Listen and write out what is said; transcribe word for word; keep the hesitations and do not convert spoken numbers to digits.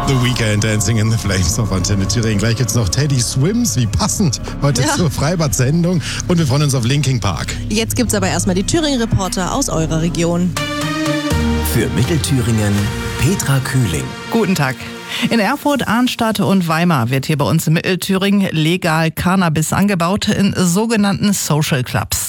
The Weeknd, Dancing in the Flames auf Antenne Thüringen. Gleich gibt's noch Teddy Swims, wie passend heute Ja. zur Freibad-Sendung. Und wir freuen uns auf Linkin Park. Jetzt gibt's aber erstmal die Thüringen-Reporter aus eurer Region. Für Mittelthüringen Petra Kühling. Guten Tag. In Erfurt, Arnstadt und Weimar wird hier bei uns in Mittelthüringen legal Cannabis angebaut in sogenannten Social Clubs.